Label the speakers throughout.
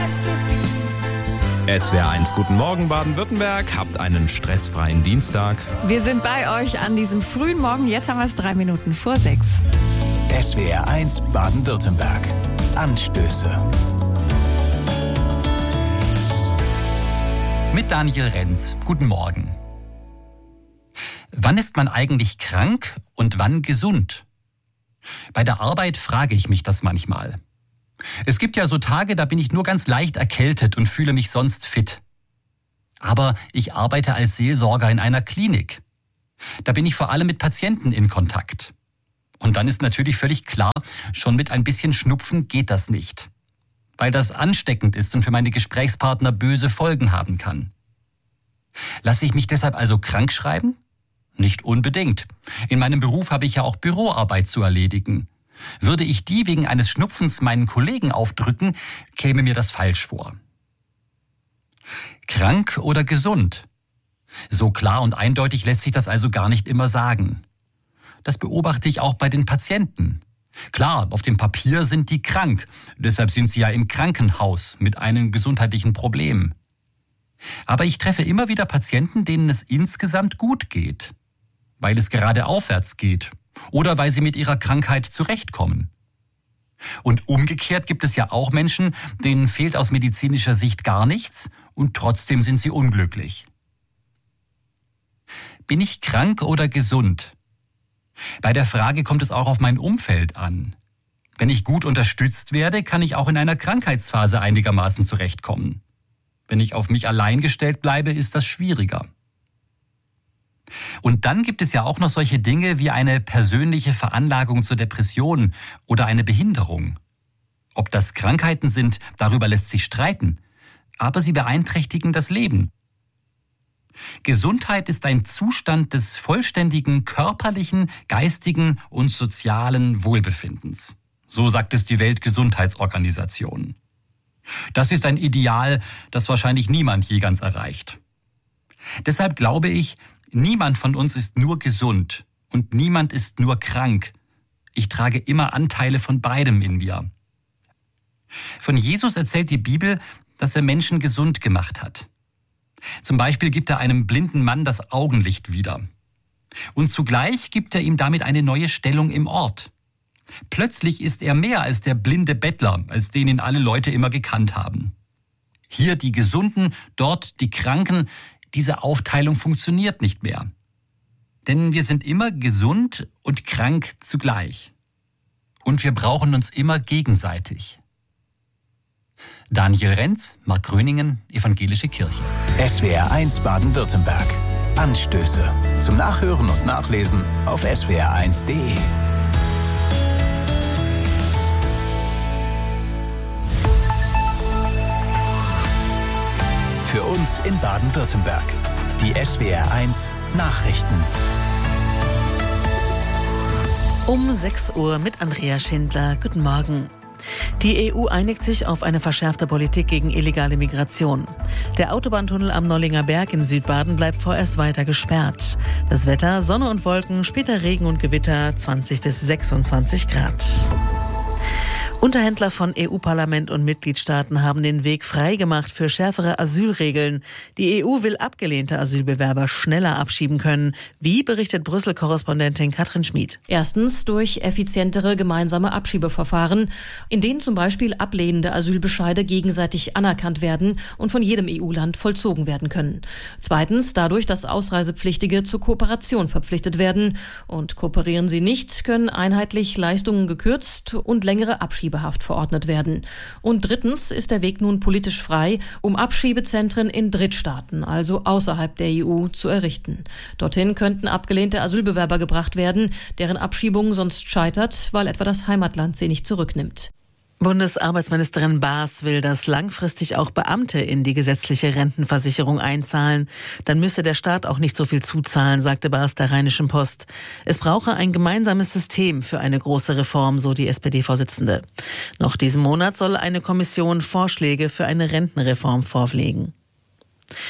Speaker 1: SWR1, guten Morgen Baden-Württemberg. Habt einen stressfreien Dienstag.
Speaker 2: Wir sind bei euch an diesem frühen Morgen. Jetzt haben wir es 3 Minuten vor 6.
Speaker 3: SWR1 Baden-Württemberg. Anstöße.
Speaker 4: Mit Daniel Renz. Guten Morgen. Wann ist man eigentlich krank und wann gesund? Bei der Arbeit frage ich mich das manchmal. Es gibt ja so Tage, da bin ich nur ganz leicht erkältet und fühle mich sonst fit. Aber ich arbeite als Seelsorger in einer Klinik. Da bin ich vor allem mit Patienten in Kontakt. Und dann ist natürlich völlig klar, schon mit ein bisschen Schnupfen geht das nicht. Weil das ansteckend ist und für meine Gesprächspartner böse Folgen haben kann. Lasse ich mich deshalb also krank schreiben? Nicht unbedingt. In meinem Beruf habe ich ja auch Büroarbeit zu erledigen. Würde ich die wegen eines Schnupfens meinen Kollegen aufdrücken, käme mir das falsch vor. Krank oder gesund? So klar und eindeutig lässt sich das also gar nicht immer sagen. Das beobachte ich auch bei den Patienten. Klar, auf dem Papier sind die krank, deshalb sind sie ja im Krankenhaus mit einem gesundheitlichen Problem. Aber ich treffe immer wieder Patienten, denen es insgesamt gut geht, weil es gerade aufwärts geht. Oder weil sie mit ihrer Krankheit zurechtkommen. Und umgekehrt gibt es ja auch Menschen, denen fehlt aus medizinischer Sicht gar nichts und trotzdem sind sie unglücklich. Bin ich krank oder gesund? Bei der Frage kommt es auch auf mein Umfeld an. Wenn ich gut unterstützt werde, kann ich auch in einer Krankheitsphase einigermaßen zurechtkommen. Wenn ich auf mich allein gestellt bleibe, ist das schwieriger. Und dann gibt es ja auch noch solche Dinge wie eine persönliche Veranlagung zur Depression oder eine Behinderung. Ob das Krankheiten sind, darüber lässt sich streiten, aber sie beeinträchtigen das Leben. Gesundheit ist ein Zustand des vollständigen körperlichen, geistigen und sozialen Wohlbefindens. So sagt es die Weltgesundheitsorganisation. Das ist ein Ideal, das wahrscheinlich niemand je ganz erreicht. Deshalb glaube ich, niemand von uns ist nur gesund und niemand ist nur krank. Ich trage immer Anteile von beidem in mir. Von Jesus erzählt die Bibel, dass er Menschen gesund gemacht hat. Zum Beispiel gibt er einem blinden Mann das Augenlicht wieder. Und zugleich gibt er ihm damit eine neue Stellung im Ort. Plötzlich ist er mehr als der blinde Bettler, als den ihn alle Leute immer gekannt haben. Hier die Gesunden, dort die Kranken. Diese Aufteilung funktioniert nicht mehr. Denn wir sind immer gesund und krank zugleich. Und wir brauchen uns immer gegenseitig. Daniel Renz, Mark Gröningen, Evangelische Kirche.
Speaker 3: SWR1 Baden-Württemberg. Anstöße. Zum Nachhören und Nachlesen auf swr1.de. Für uns in Baden-Württemberg. Die SWR1 Nachrichten.
Speaker 5: Um 6 Uhr mit Andrea Schindler. Guten Morgen. Die EU einigt sich auf eine verschärfte Politik gegen illegale Migration. Der Autobahntunnel am Nollinger Berg in Südbaden bleibt vorerst weiter gesperrt. Das Wetter: Sonne und Wolken, später Regen und Gewitter, 20 bis 26 Grad. Unterhändler von EU-Parlament und Mitgliedstaaten haben den Weg freigemacht für schärfere Asylregeln. Die EU will abgelehnte Asylbewerber schneller abschieben können. Wie, berichtet Brüssel-Korrespondentin Katrin Schmid.
Speaker 6: Erstens durch effizientere gemeinsame Abschiebeverfahren, in denen zum Beispiel ablehnende Asylbescheide gegenseitig anerkannt werden und von jedem EU-Land vollzogen werden können. Zweitens dadurch, dass Ausreisepflichtige zur Kooperation verpflichtet werden. Und kooperieren sie nicht, können einheitlich Leistungen gekürzt und längere Abschiebehaft verordnet werden. Und drittens ist der Weg nun politisch frei, um Abschiebezentren in Drittstaaten, also außerhalb der EU, zu errichten. Dorthin könnten abgelehnte Asylbewerber gebracht werden, deren Abschiebung sonst scheitert, weil etwa das Heimatland sie nicht zurücknimmt.
Speaker 5: Bundesarbeitsministerin Baas will, dass langfristig auch Beamte in die gesetzliche Rentenversicherung einzahlen. Dann müsse der Staat auch nicht so viel zuzahlen, sagte Baas der Rheinischen Post. Es brauche ein gemeinsames System für eine große Reform, so die SPD-Vorsitzende. Noch diesen Monat soll eine Kommission Vorschläge für eine Rentenreform vorlegen.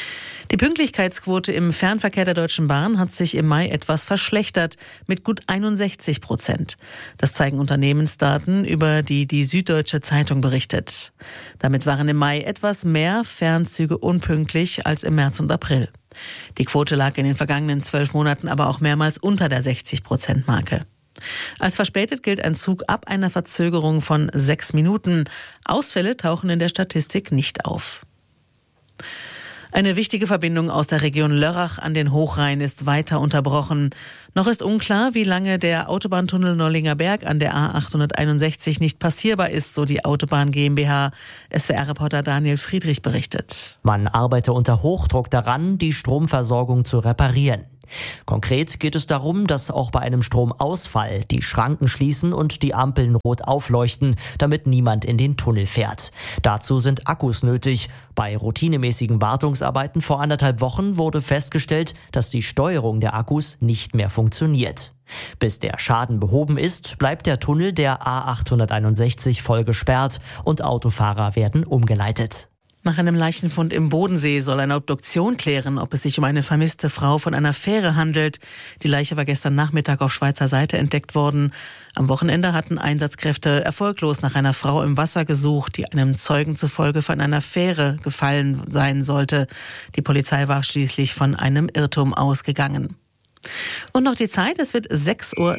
Speaker 5: Die Pünktlichkeitsquote im Fernverkehr der Deutschen Bahn hat sich im Mai etwas verschlechtert, mit gut 61%. Das zeigen Unternehmensdaten, über die die Süddeutsche Zeitung berichtet. Damit waren im Mai etwas mehr Fernzüge unpünktlich als im März und April. Die Quote lag in den vergangenen 12 Monaten aber auch mehrmals unter der 60%-Marke. Als verspätet gilt ein Zug ab einer Verzögerung von 6 Minuten. Ausfälle tauchen in der Statistik nicht auf. Eine wichtige Verbindung aus der Region Lörrach an den Hochrhein ist weiter unterbrochen. Noch ist unklar, wie lange der Autobahntunnel Nollinger Berg an der A861 nicht passierbar ist, so die Autobahn GmbH. SWR-Reporter Daniel Friedrich berichtet.
Speaker 7: Man arbeite unter Hochdruck daran, die Stromversorgung zu reparieren. Konkret geht es darum, dass auch bei einem Stromausfall die Schranken schließen und die Ampeln rot aufleuchten, damit niemand in den Tunnel fährt. Dazu sind Akkus nötig. Bei routinemäßigen Wartungsarbeiten vor 1,5 Wochen wurde festgestellt, dass die Steuerung der Akkus nicht mehr funktioniert. Bis der Schaden behoben ist, bleibt der Tunnel der A861 voll gesperrt und Autofahrer werden umgeleitet.
Speaker 5: Nach einem Leichenfund im Bodensee soll eine Obduktion klären, ob es sich um eine vermisste Frau von einer Fähre handelt. Die Leiche war gestern Nachmittag auf Schweizer Seite entdeckt worden. Am Wochenende hatten Einsatzkräfte erfolglos nach einer Frau im Wasser gesucht, die einem Zeugen zufolge von einer Fähre gefallen sein sollte. Die Polizei war schließlich von einem Irrtum ausgegangen. Und noch die Zeit, es wird 6:03 Uhr.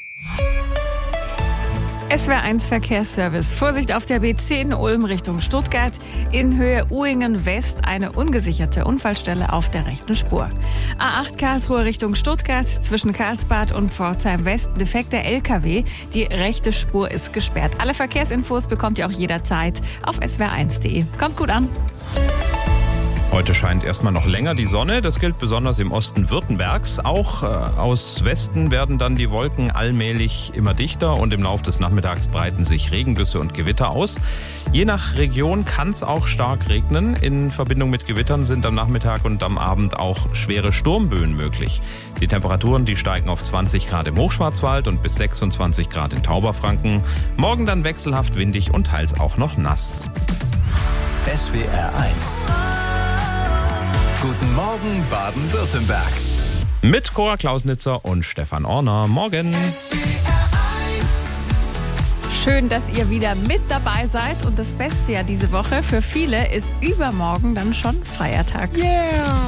Speaker 2: SWR1 Verkehrsservice. Vorsicht auf der B10 Ulm Richtung Stuttgart. In Höhe Uhingen West eine ungesicherte Unfallstelle auf der rechten Spur. A8 Karlsruhe Richtung Stuttgart. Zwischen Karlsbad und Pforzheim West defekter LKW. Die rechte Spur ist gesperrt. Alle Verkehrsinfos bekommt ihr auch jederzeit auf swr1.de. Kommt gut an.
Speaker 1: Heute scheint erstmal noch länger die Sonne. Das gilt besonders im Osten Württembergs. Auch aus Westen werden dann die Wolken allmählich immer dichter und im Laufe des Nachmittags breiten sich Regengüsse und Gewitter aus. Je nach Region kann es auch stark regnen. In Verbindung mit Gewittern sind am Nachmittag und am Abend auch schwere Sturmböen möglich. Die Temperaturen, die steigen auf 20 Grad im Hochschwarzwald und bis 26 Grad in Tauberfranken. Morgen dann wechselhaft windig und teils auch noch nass.
Speaker 3: SWR 1. Guten Morgen, Baden-Württemberg.
Speaker 1: Mit Cora Klausnitzer und Stefan Orner. Morgen.
Speaker 2: Schön, dass ihr wieder mit dabei seid. Und das Beste ja diese Woche für viele ist übermorgen dann schon Feiertag.
Speaker 1: Yeah!